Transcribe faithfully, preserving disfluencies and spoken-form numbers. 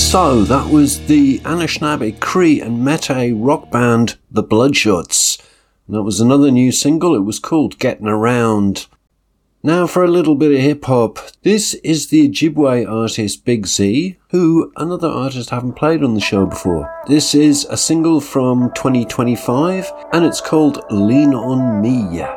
So that was the Anishinaabe, Cree and Metis rock band The Bloodshots. And that was another new single. It was called Getting Around. Now for a little bit of hip hop. This is the Ojibwe artist Big Z, who another artist I haven't played on the show before. This is a single from twenty twenty-five and it's called Lean On Me.